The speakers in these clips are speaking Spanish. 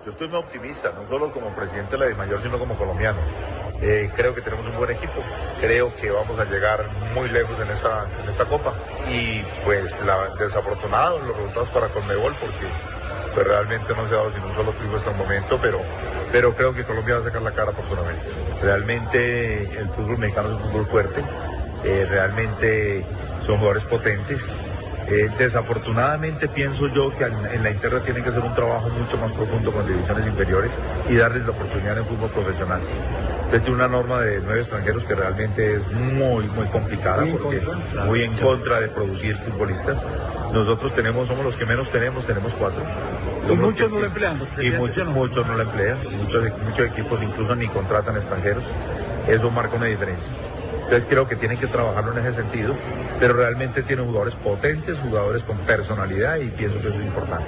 Yo estoy muy optimista, no solo como presidente de la DIMAYOR, sino como colombiano. Creo que tenemos un buen equipo, creo que vamos a llegar muy lejos en esta Copa. Y pues desafortunado los resultados para Conmebol, porque pues realmente no se ha dado sin un solo triunfo hasta el momento, pero creo que Colombia va a sacar la cara por Sudamérica. Realmente el fútbol mexicano es un fútbol fuerte, realmente son jugadores potentes. Desafortunadamente pienso yo que en la interna tienen que hacer un trabajo mucho más profundo con divisiones inferiores y darles la oportunidad en el fútbol profesional. Entonces tiene una norma de 9 extranjeros que realmente es muy complicada, porque muy en contra de producir futbolistas. Nosotros somos los que menos tenemos 4. Y muchos no lo emplean. Y muchos no lo emplean, muchos equipos incluso ni contratan extranjeros. Eso marca una diferencia. Entonces creo que tienen que trabajarlo en ese sentido, pero realmente tienen jugadores potentes, jugadores con personalidad, y pienso que eso es importante.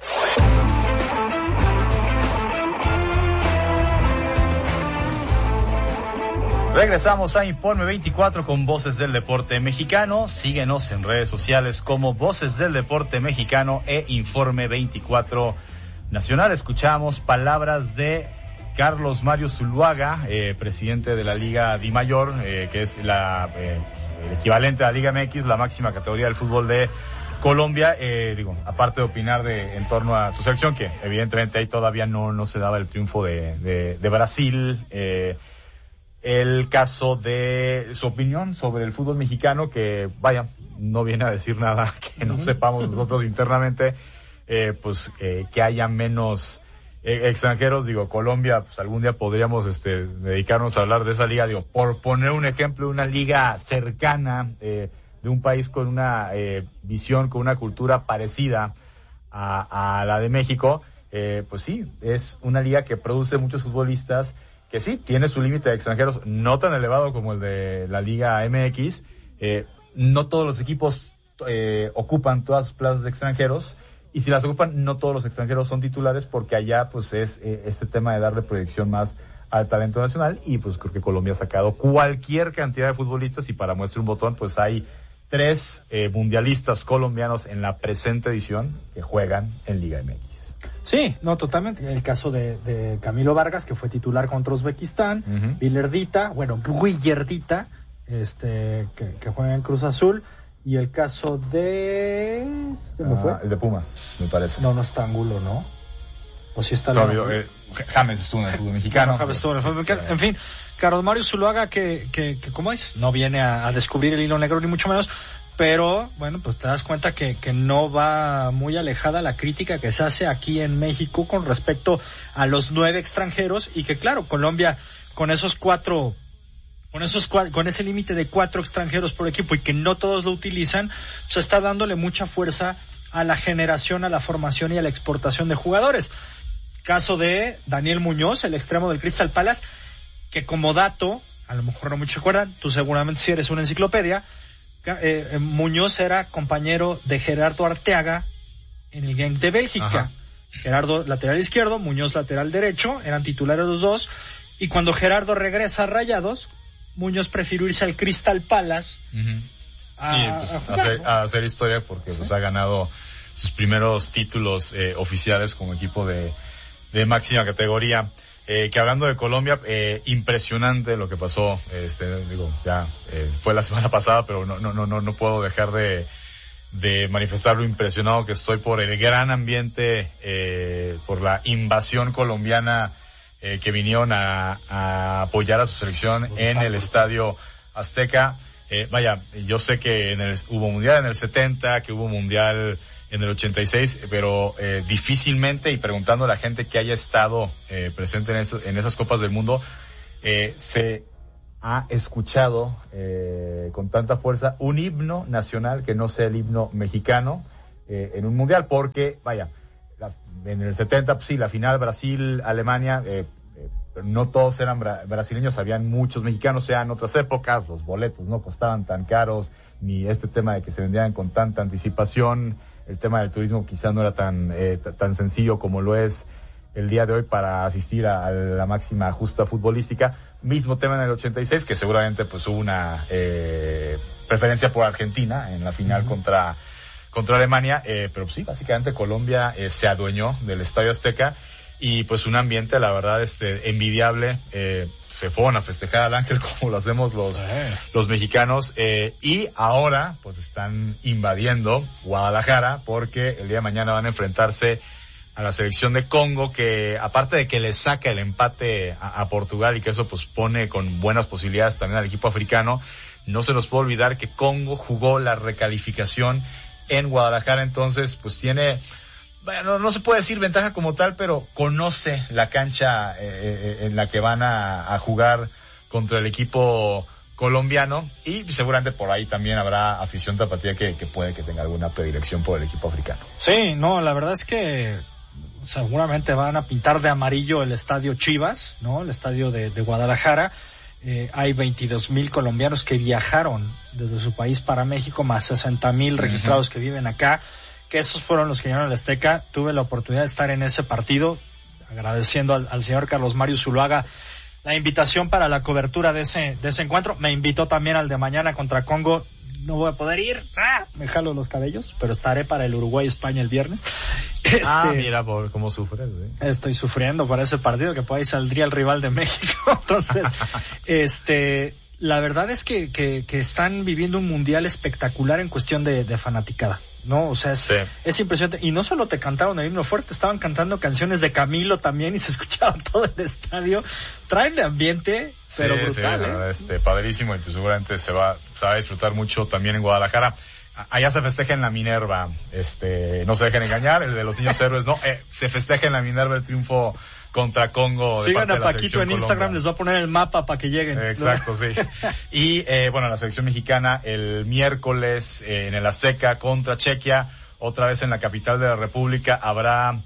Regresamos a Informe 24 con Voces del Deporte Mexicano. Síguenos en redes sociales como Voces del Deporte Mexicano e Informe 24 Nacional. Escuchamos palabras de Carlos Mario Zuluaga, presidente de la Liga DIMAYOR, que es el equivalente a la Liga MX, la máxima categoría del fútbol de Colombia. Aparte de opinar en torno a su selección, que evidentemente ahí todavía no se daba el triunfo de Brasil. El caso de su opinión sobre el fútbol mexicano, que no viene a decir nada que no sepamos nosotros internamente, que haya menos extranjeros. Colombia, pues algún día podríamos dedicarnos a hablar de esa liga, por poner un ejemplo, una liga cercana, de un país con una visión, con una cultura parecida a la de México. Pues sí, es una liga que produce muchos futbolistas, que sí, tiene su límite de extranjeros no tan elevado como el de la Liga MX. No todos los equipos ocupan todas sus plazas de extranjeros, y si las ocupan, no todos los extranjeros son titulares, porque allá pues es ese tema de darle proyección más al talento nacional, y pues creo que Colombia ha sacado cualquier cantidad de futbolistas, y para muestra un botón, pues hay 3 mundialistas colombianos en la presente edición que juegan en Liga MX. Sí, no, totalmente. El caso de Camilo Vargas, que fue titular contra Uzbekistán, Guillardita, que juega en Cruz Azul, y el caso de... el de Pumas, me parece. No está Angulo, ¿no? O si está... James estuvo en el fútbol mexicano. James estuvo en el fútbol mexicano. En fin, Carlos Mario Zuluaga, que ¿cómo es? No viene a descubrir el hilo negro, ni mucho menos, pero, bueno, pues te das cuenta que no va muy alejada la crítica que se hace aquí en México con respecto a los 9 extranjeros, y que, claro, Colombia, con ese límite de 4 extranjeros por equipo, y que no todos lo utilizan, se está dándole mucha fuerza a la generación, a la formación y a la exportación de jugadores. Caso de Daniel Muñoz, el extremo del Crystal Palace, que como dato, a lo mejor no muchos recuerdan, tú seguramente sí eres una enciclopedia, Muñoz era compañero de Gerardo Arteaga en el Genk de Bélgica. Ajá. Gerardo lateral izquierdo, Muñoz lateral derecho, eran titulares los dos, y cuando Gerardo regresa a Rayados, Muñoz prefirió irse al Crystal Palace a hacer historia, porque pues ha ganado sus primeros títulos oficiales como equipo de máxima categoría. Que hablando de Colombia, impresionante lo que pasó, fue la semana pasada, pero no puedo dejar de manifestar lo impresionado que estoy por el gran ambiente, por la invasión colombiana, que vinieron a apoyar a su selección en el Estadio Azteca. Yo sé que hubo mundial en el 70, que hubo mundial en el 86, pero difícilmente, y preguntando a la gente que haya estado presente en esas Copas del Mundo, se ha escuchado con tanta fuerza un himno nacional que no sea el himno mexicano en un mundial, porque en el 70, pues sí, la final Brasil-Alemania, no todos eran brasileños, habían muchos mexicanos, sea en otras épocas, los boletos no costaban tan caros, ni este tema de que se vendían con tanta anticipación. El tema del turismo quizá no era tan sencillo como lo es el día de hoy para asistir a la máxima justa futbolística. Mismo tema en el 86, que seguramente pues hubo una preferencia por Argentina en la final contra Alemania, pero sí, básicamente Colombia se adueñó del Estadio Azteca, y pues un ambiente, la verdad, envidiable. Se fueron a festejar al Ángel como lo hacemos los mexicanos, y ahora pues están invadiendo Guadalajara porque el día de mañana van a enfrentarse a la selección de Congo, que aparte de que le saca el empate a Portugal y que eso pues pone con buenas posibilidades también al equipo africano, no se nos puede olvidar que Congo jugó la recalificación en Guadalajara, entonces pues tiene, bueno, no se puede decir ventaja como tal, pero conoce la cancha en la que van a jugar contra el equipo colombiano, y seguramente por ahí también habrá afición tapatía que puede que tenga alguna predilección por el equipo africano. Sí, no, la verdad es que seguramente van a pintar de amarillo el estadio Chivas, ¿no? El estadio de Guadalajara. Hay 22,000 colombianos que viajaron desde su país para México, más 60,000 registrados que viven acá, que esos fueron los que llenaron el Azteca. Tuve la oportunidad de estar en ese partido, agradeciendo al señor Carlos Mario Zuluaga la invitación para la cobertura de ese encuentro. Me invitó también al de mañana contra Congo. No voy a poder ir, me jalo los cabellos, pero estaré para el Uruguay-España el viernes. Mira por cómo sufres, ¿eh? Estoy sufriendo para ese partido, que por ahí saldría el rival de México. Entonces, la verdad es que están viviendo un mundial espectacular en cuestión de fanaticada, ¿no? O sea, es impresionante. Y no solo te cantaron el himno fuerte, estaban cantando canciones de Camilo también y se escuchaba todo el estadio. Traen el ambiente, pero brutal, padrísimo, y pues seguramente se va a disfrutar mucho también en Guadalajara. Allá se festeja en la Minerva, no se dejen engañar, el de los niños héroes, no, se festeja en la Minerva el triunfo contra Congo. Sigan a Paquito en Instagram, les va a poner el mapa para que lleguen. Exacto, sí. Y la selección mexicana el miércoles en el Azteca contra Chequia, otra vez en la capital de la República. Habrá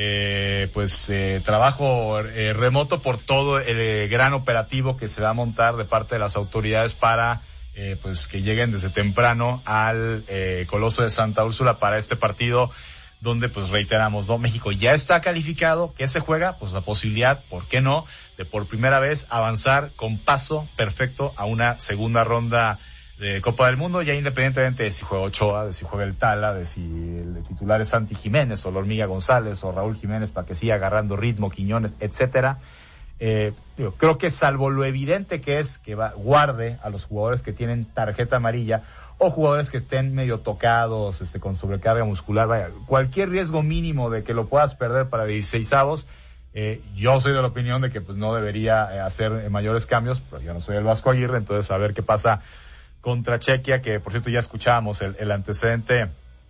trabajo remoto por todo el gran operativo que se va a montar de parte de las autoridades para que lleguen desde temprano al Coloso de Santa Úrsula para este partido, donde pues reiteramos, ¿no? México ya está calificado. ¿Qué se juega? Pues la posibilidad, ¿por qué no?, de por primera vez avanzar con paso perfecto a una segunda ronda de Copa del Mundo, ya independientemente de si juega Ochoa, de si juega el Tala, de si el titular es Santi Jiménez o la Hormiga González o Raúl Jiménez para que siga agarrando ritmo, Quiñones, etcétera. Creo que salvo lo evidente que es que guarde a los jugadores que tienen tarjeta amarilla o jugadores que estén medio tocados, con sobrecarga muscular, cualquier riesgo mínimo de que lo puedas perder para 16avos, yo soy de la opinión de que pues no debería hacer mayores cambios, pero yo no soy el Vasco Aguirre, entonces a ver qué pasa contra Chequia, que por cierto ya escuchábamos el antecedente,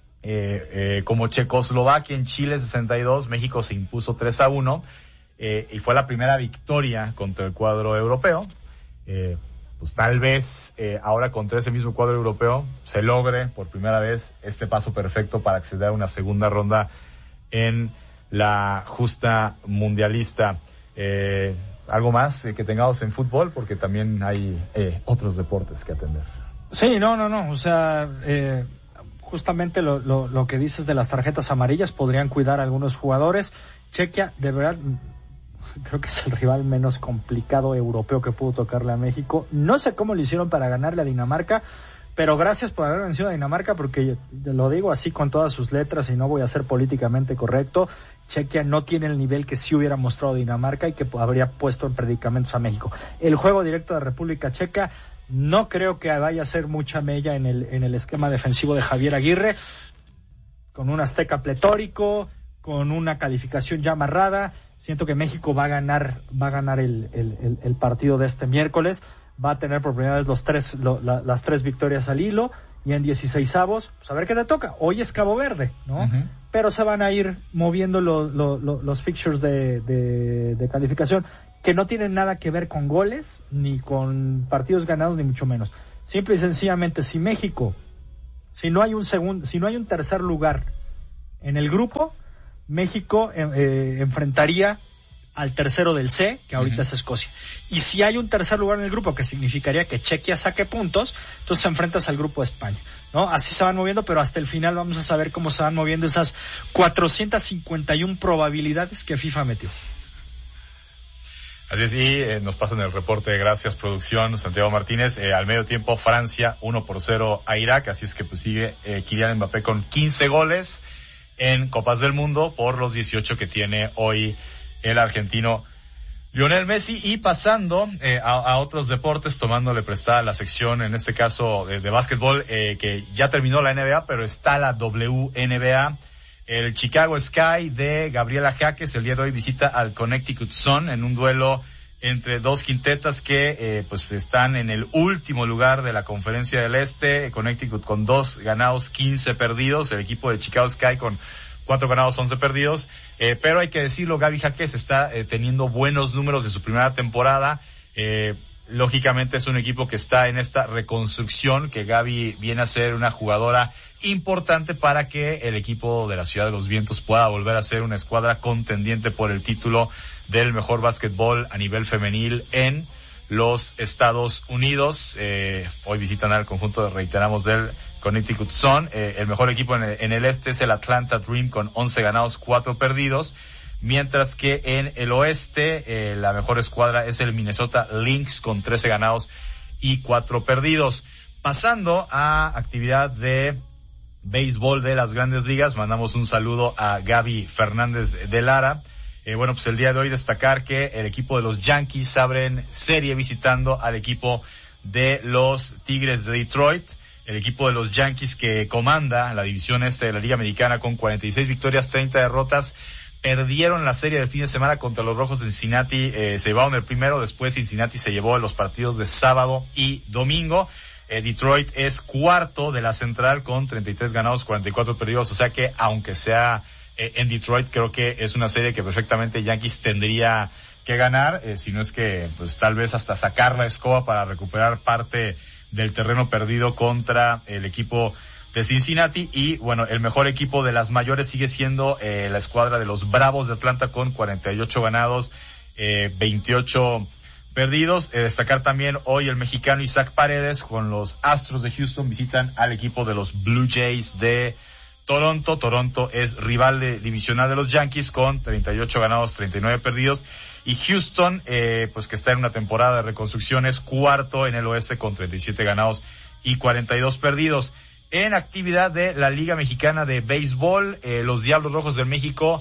como Checoslovaquia en Chile 62, México se impuso 3-1, y fue la primera victoria contra el cuadro europeo. Pues tal vez ahora contra ese mismo cuadro europeo se logre por primera vez este paso perfecto para acceder a una segunda ronda en la justa mundialista. ¿Algo más que tengamos en fútbol? Porque también hay otros deportes que atender. Sí, no, o sea, justamente lo que dices de las tarjetas amarillas, podrían cuidar a algunos jugadores. Chequia, de verdad, creo que es el rival menos complicado europeo que pudo tocarle a México. No sé cómo lo hicieron para ganarle a Dinamarca, pero gracias por haber vencido a Dinamarca, porque lo digo así con todas sus letras y no voy a ser políticamente correcto. Chequia no tiene el nivel que sí hubiera mostrado Dinamarca y que habría puesto en predicamentos a México. El juego directo de República Checa no creo que vaya a ser mucha mella en el esquema defensivo de Javier Aguirre, con un Azteca pletórico, con una calificación ya amarrada. Siento que México va a ganar el partido de este miércoles. Va a tener por primera vez las tres victorias al hilo, y en 16avos, pues a ver qué te toca. Hoy es Cabo Verde, ¿no? Uh-huh. Pero se van a ir moviendo los fixtures de calificación, que no tienen nada que ver con goles, ni con partidos ganados, ni mucho menos. Simple y sencillamente, si no hay un tercer lugar en el grupo, México enfrentaría al tercero del C, que ahorita es Escocia. Y si hay un tercer lugar en el grupo, que significaría que Chequia saque puntos, entonces enfrentas al grupo de España, ¿no? Así se van moviendo, pero hasta el final vamos a saber cómo se van moviendo esas 451 probabilidades que FIFA metió. Así es, y nos pasan el reporte, gracias producción, Santiago Martínez. Al medio tiempo, Francia 1-0 a Irak, así es que pues sigue Kylian Mbappé con 15 goles en Copas del Mundo por los 18 que tiene hoy el argentino Lionel Messi. Y pasando a otros deportes, tomándole prestada la sección, en este caso de básquetbol, que ya terminó la NBA, pero está la WNBA. El Chicago Sky de Gabriela Jaques el día de hoy visita al Connecticut Sun en un duelo entre dos quintetas que pues están en el último lugar de la Conferencia del Este. Connecticut con 2 ganados, 15 perdidos. El equipo de Chicago Sky con 4 ganados, 11 perdidos. Pero hay que decirlo, Gaby Jaques está teniendo buenos números de su primera temporada. Lógicamente es un equipo que está en esta reconstrucción, que Gaby viene a ser una jugadora importante para que el equipo de la Ciudad de los Vientos pueda volver a ser una escuadra contendiente por el título del mejor básquetbol a nivel femenil en los Estados Unidos. Hoy visitan al conjunto, reiteramos, del Connecticut Sun. El mejor equipo en el este es el Atlanta Dream con 11 ganados, 4 perdidos. Mientras que en el oeste, la mejor escuadra es el Minnesota Lynx con 13 ganados y 4 perdidos. Pasando a actividad de béisbol de las Grandes Ligas, mandamos un saludo a Gaby Fernández de Lara. Bueno, pues el día de hoy destacar que el equipo de los Yankees abren serie visitando al equipo de los Tigres de Detroit. El equipo de los Yankees, que comanda la división este de la Liga Americana con 46 victorias, 30 derrotas, perdieron la serie del fin de semana contra los Rojos de Cincinnati. Se llevaron el primero, después Cincinnati se llevó los partidos de sábado y domingo. Detroit es cuarto de la central con 33 ganados, 44 perdidos, o sea que aunque sea en Detroit, creo que es una serie que perfectamente Yankees tendría que ganar, si no es que pues tal vez hasta sacar la escoba para recuperar parte del terreno perdido contra el equipo de Cincinnati. Y bueno, el mejor equipo de las mayores sigue siendo la escuadra de los Bravos de Atlanta con 48 ganados, 28 perdidos. Destacar también hoy el mexicano Isaac Paredes con los Astros de Houston visitan al equipo de los Blue Jays de Toronto. Toronto es rival divisional de los Yankees con 38 ganados, 39 perdidos. Y Houston, pues que está en una temporada de reconstrucción, es cuarto en el oeste con 37 ganados y 42 perdidos. En actividad de la Liga Mexicana de Béisbol, los Diablos Rojos del México,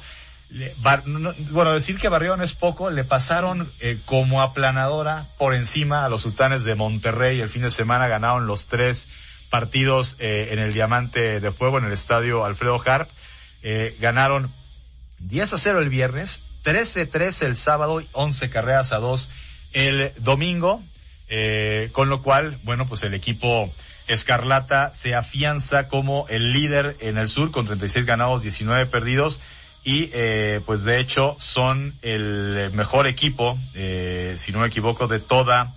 decir que barrieron es poco, le pasaron como aplanadora por encima a los Sultanes de Monterrey. El fin de semana ganaron los 3 partidos en el Diamante de Fuego, en el estadio Alfredo Harp. Ganaron 10-0 el viernes, 13-3 el sábado y 11 carreras a 2 el domingo, con lo cual, bueno, pues el equipo Escarlata se afianza como el líder en el sur con 36 ganados, 19 perdidos. Y pues de hecho son el mejor equipo, si no me equivoco, de toda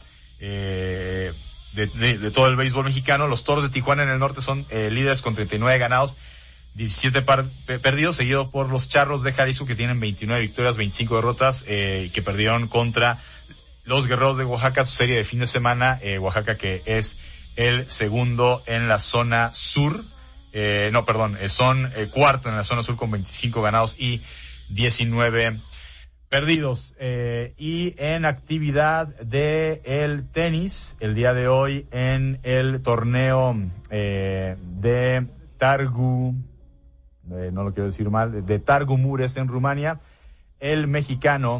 de todo el béisbol mexicano. Los Toros de Tijuana en el norte son líderes con 39 ganados, 17 perdidos, seguido por los Charros de Jalisco, que tienen 29 victorias, 25 derrotas, que perdieron contra los Guerreros de Oaxaca, su serie de fin de semana. Oaxaca, que es el segundo en la zona sur. Son cuarto en la zona sur con 25 ganados y 19 perdidos. Y en actividad de el tenis, el día de hoy en el torneo de Targu, no lo quiero decir mal, de Targu Mures en Rumania, el mexicano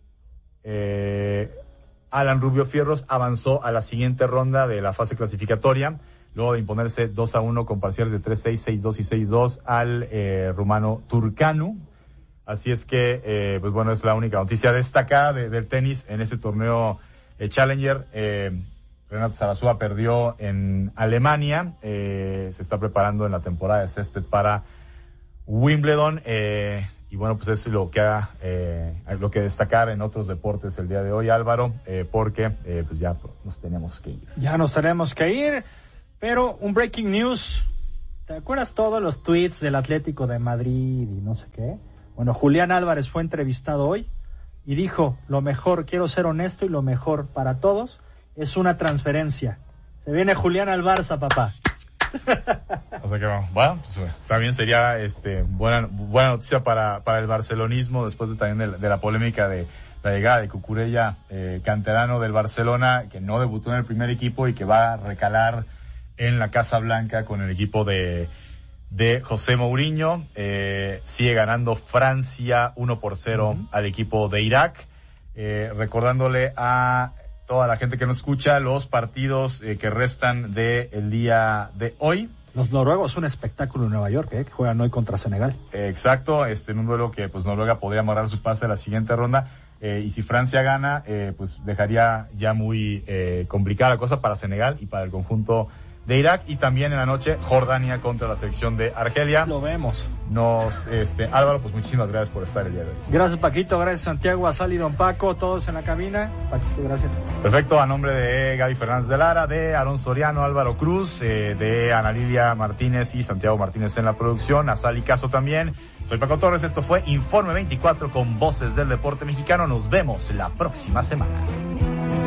Alan Rubio Fierros avanzó a la siguiente ronda de la fase clasificatoria, luego de imponerse 2-1 con parciales de 3-6, 6-2 y 6-2 al rumano Turcanu. Así es que, pues bueno, es la única noticia destacada del tenis en este torneo Challenger. Renata Zarazúa perdió en Alemania, se está preparando en la temporada de césped para Wimbledon, y bueno, pues es lo que destacar en otros deportes el día de hoy, Álvaro, porque pues ya nos tenemos que ir. Ya nos tenemos que ir, pero un breaking news. ¿Te acuerdas todos los tweets del Atlético de Madrid y no sé qué? Bueno, Julián Álvarez fue entrevistado hoy y dijo: lo mejor, quiero ser honesto, y lo mejor para todos es una transferencia. Se viene Julián al Barça, papá. O sea que bueno, pues, también sería buena noticia para el barcelonismo, después también de la polémica de la llegada de Cucurella, canterano del Barcelona, que no debutó en el primer equipo y que va a recalar en la Casa Blanca con el equipo de de José Mourinho. Sigue ganando Francia 1-0 al equipo de Irak. Recordándole a toda la gente que nos escucha los partidos que restan del día de hoy. Los noruegos, un espectáculo en Nueva York, que juegan hoy contra Senegal. Exacto, en un duelo que pues Noruega podría amarrar su pase a la siguiente ronda. Y si Francia gana, pues dejaría ya muy complicada la cosa para Senegal y para el conjunto de Irak. Y también en la noche Jordania contra la selección de Argelia. Lo vemos. Álvaro, pues muchísimas gracias por estar el día de hoy. Gracias, Paquito, gracias Santiago, Asal y Don Paco, todos en la cabina. Paquito, gracias. Perfecto, a nombre de Gaby Fernández de Lara, de Aarón Soriano, Álvaro Cruz, de Ana Lilia Martínez y Santiago Martínez en la producción, Asal y Caso también. Soy Paco Torres, esto fue Informe 24 con Voces del Deporte Mexicano. Nos vemos la próxima semana.